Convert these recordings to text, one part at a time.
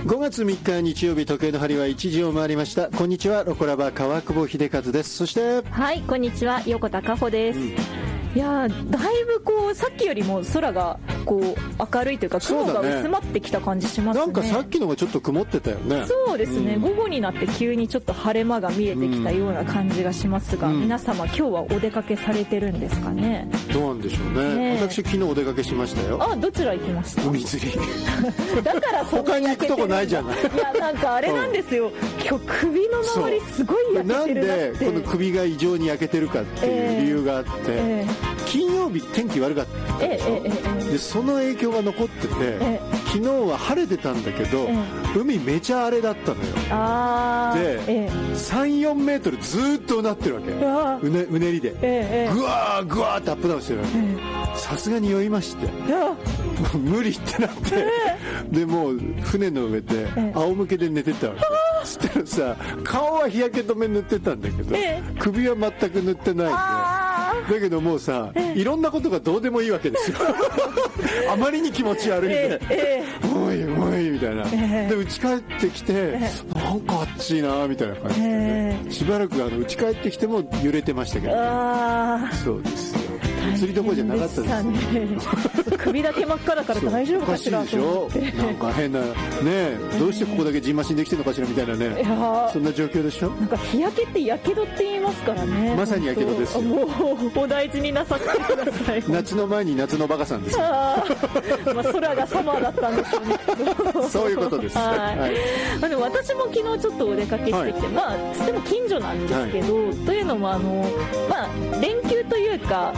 5月3日日曜日、時計の針は1時を回りました。こんにちは、ロコラバ川久保秀和です。そしてはい、こんにちは、横田佳穂です。いやだいぶこうさっきよりも空がこう明るいというか、雲が薄まってきた感じしますね。 なんかさっきのがちょっと曇ってたよね。 そうですね、午後になって急にちょっと晴れ間が見えてきたような感じがしますが、皆様今日はお出かけされてるんですかね。 どうなんでしょう ね。私昨日お出かけしましたよ。 あ、どちら行きました？ 海釣りだからそんな他に行くとこないじゃない。 いやなんかあれなんですよ、今日首の周りすごい焼けてるなって。 なんでこの首が異常に焼けてるかっていう理由があって、金曜日天気悪かったでしょ。でその影響が残ってて、昨日は晴れてたんだけど、海めちゃ荒れだったのよ。で、3、4メートルずーっとうなってるわけ。うねりで、ぐわーぐわーってアップダウンしてるわけ。さすがに酔いまして、無理ってなって、でもう船の上で仰向けで寝てたわけ。そしたらさ、顔は日焼け止め塗ってたんだけど、首は全く塗ってないんで、だけどもうさ、いろんなことがどうでもいいわけですよ。あまりに気持ち悪いんで、おいおいみたいな。で家帰ってきて、なんかあっちいなみたいな感じで、ね、しばらく家帰ってきても揺れてましたけど、そうですよ。釣りどころじゃなかったです。 首だけ真っ赤だから大丈夫かしらと思って。 おかしいでしょ。なんか変なね、どうしてここだけジンマシンできてるのかしらみたいなね、そんな状況でしょ。 なんか日焼けってやけどって言いますからね。 まさにやけどですよ。 もうお大事になさってください。 夏の前に夏のバカさんですよ。 空がサマーだったんですよね。 そういうことです。 でも私も昨日ちょっとお出かけしてきて、つっても近所なんですけど、というのも連休というか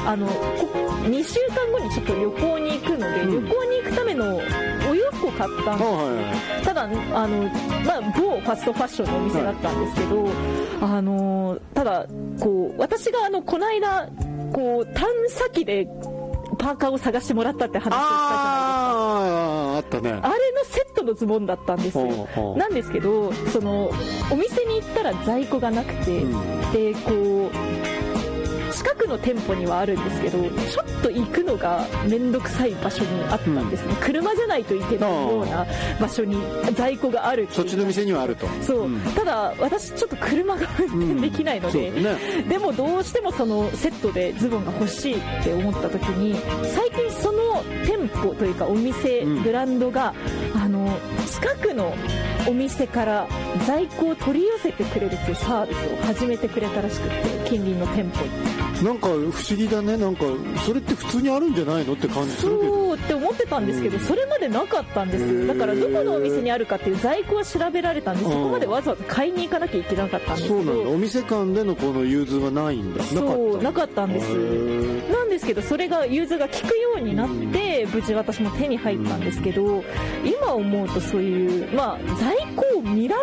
2週間後にちょっと旅行に行くので、旅行に行くためのお洋服を買ったんですよ。ただ某ファストファッションのお店だったんですけど、ただこう私がこの間こう探査機でパーカーを探してもらったって話をしたじゃないですか。 あったね。 あれのセットのズボンだったんですよ。なんですけど、そのお店に行ったら在庫がなくて、でこう近くの店舗にはあるんですけど、ちょっと行くのが面倒くさい場所にあったんですね。車じゃないといけないような場所に在庫があるっていう。 そっちの店にはあると。 そう、ただ私ちょっと車が運転できないので、でもどうしてもそのセットでズボンが欲しいって思った時に、最近その店舗というかお店、ブランドが近くのお店から在庫を取り寄せてくれるっていうサービスを始めてくれたらしくて、近隣の店舗に。 なんか不思議だね。なんかそれって普通にあるんじゃないのって感じするけど。 そうって思ってたんですけど、それまでなかったんですよ。だからどこのお店にあるかっていう在庫は調べられたんで、そこまでわざわざ買いに行かなきゃいけなかったんですけど。 そうなんだ。お店間でのこの融通はないんだ。 そうなかったんです。なんですけど、それが融通が効くようになって、無事私も手に入ったんですけど、今思うとそういう在庫を見られ